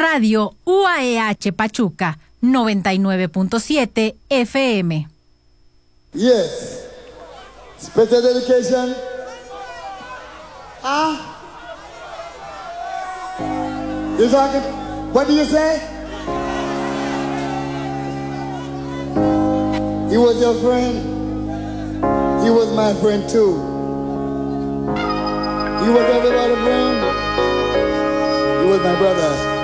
Radio UAEH Pachuca, 99.7 FM. Yes. Special dedication. You talking? What do you say? He was your friend. He was my friend too. He was everybody's friend. He was my brother.